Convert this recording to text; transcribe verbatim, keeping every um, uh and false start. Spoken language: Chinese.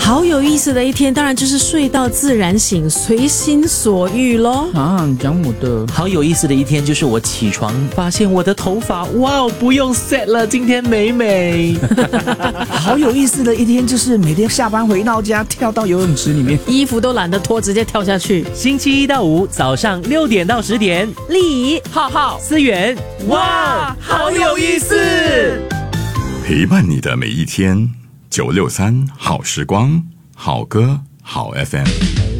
好有意思的一天，当然就是睡到自然醒，随心所欲咯。 啊，你讲我的。 好有意思的一天就是我起床发现我的头发，哇，不用 set 了，今天美美。 好有意思的一天就是每天下班回到家跳到游泳池里面， 衣服都懒得脱，直接跳下去。 星期一到五早上六点到十点， 丽浩浩、思源，哇，好有意思！ 陪伴你的每一天，九六三好时光，好歌好 F M。